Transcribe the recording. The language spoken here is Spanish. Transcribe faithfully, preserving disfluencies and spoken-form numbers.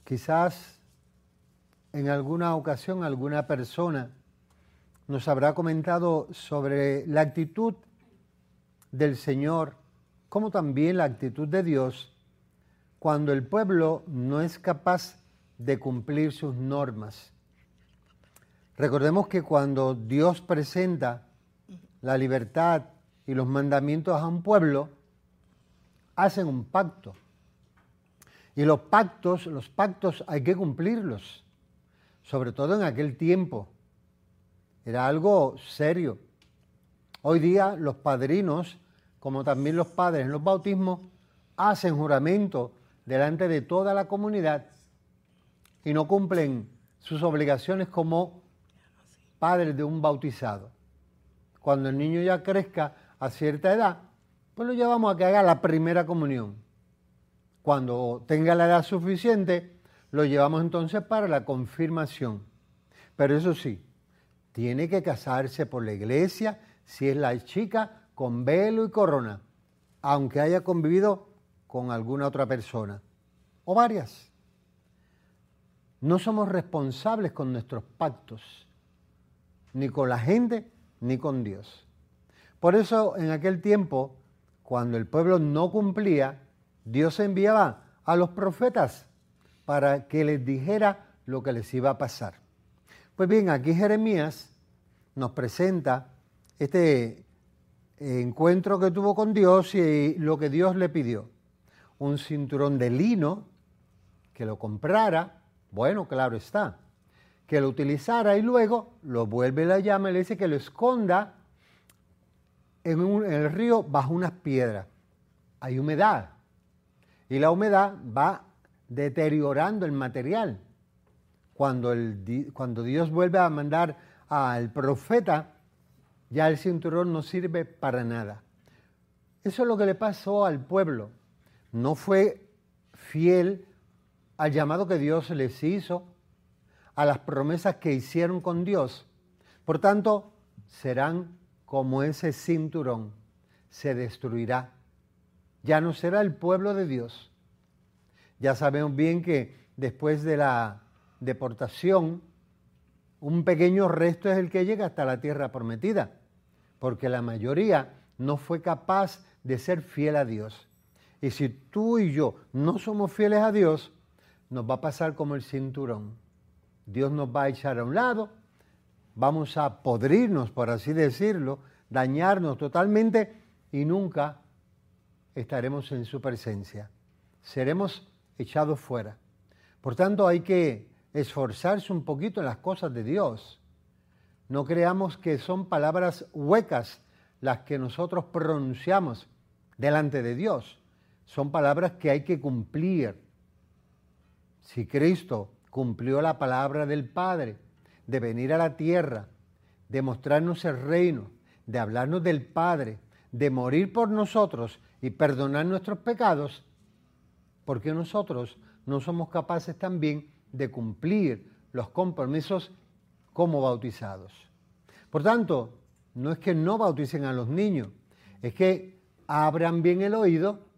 Quizás en alguna ocasión alguna persona nos habrá comentado sobre la actitud del Señor, como también la actitud de Dios, cuando el pueblo no es capaz de cumplir sus normas. Recordemos que cuando Dios presenta la libertad y los mandamientos a un pueblo, hacen un pacto. Y los pactos, los pactos hay que cumplirlos, sobre todo en aquel tiempo. Era algo serio. Hoy día los padrinos, como también los padres en los bautismos, hacen juramento delante de toda la comunidad y no cumplen sus obligaciones como padres de un bautizado. Cuando el niño ya crezca a cierta edad, pues lo llevamos a que haga la primera comunión. Cuando tenga la edad suficiente, lo llevamos entonces para la confirmación. Pero eso sí, tiene que casarse por la iglesia, si es la chica, con velo y corona, aunque haya convivido con alguna otra persona, o varias. No somos responsables con nuestros pactos, ni con la gente, ni con Dios. Por eso, en aquel tiempo, cuando el pueblo no cumplía, Dios enviaba a los profetas para que les dijera lo que les iba a pasar. Pues bien, aquí Jeremías nos presenta este encuentro que tuvo con Dios y lo que Dios le pidió. Un cinturón de lino, que lo comprara, bueno, claro está, que lo utilizara y luego lo vuelve la llama y le dice que lo esconda en, un, en el río bajo unas piedras. Hay humedad y la humedad va deteriorando el material. Cuando, el, cuando Dios vuelve a mandar al profeta, ya el cinturón no sirve para nada. Eso es lo que le pasó al pueblo. No fue fiel al llamado que Dios les hizo, a las promesas que hicieron con Dios. Por tanto, serán como ese cinturón, se destruirá. Ya no será el pueblo de Dios. Ya sabemos bien que después de la deportación, un pequeño resto es el que llega hasta la tierra prometida, porque la mayoría no fue capaz de ser fiel a Dios. Y si tú y yo no somos fieles a Dios, nos va a pasar como el cinturón. Dios nos va a echar a un lado, vamos a podrirnos, por así decirlo, dañarnos totalmente y nunca estaremos en su presencia. Seremos echados fuera. Por tanto, hay que esforzarse un poquito en las cosas de Dios. No creamos que son palabras huecas las que nosotros pronunciamos delante de Dios. Son palabras que hay que cumplir. Si Cristo cumplió la palabra del Padre, de venir a la tierra, de mostrarnos el reino, de hablarnos del Padre, de morir por nosotros y perdonar nuestros pecados, ¿por qué nosotros no somos capaces también de cumplir los compromisos como bautizados? Por tanto, no es que no bauticen a los niños, es que abran bien el oído